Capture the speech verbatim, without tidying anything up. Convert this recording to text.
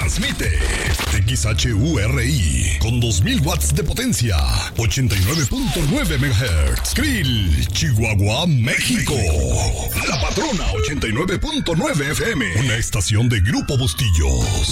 Transmite X H U R I con dos mil watts de potencia, ochenta y nueve punto nueve megahertz. Krill, Chihuahua, México. La Patrona ochenta y nueve punto nueve F M, una estación de Grupo Bustillos.